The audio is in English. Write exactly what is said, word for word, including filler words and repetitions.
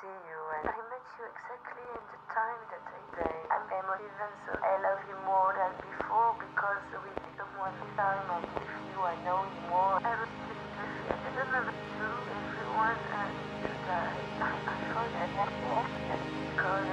see you, and I met you exactly in the time that I say I'm emotive and so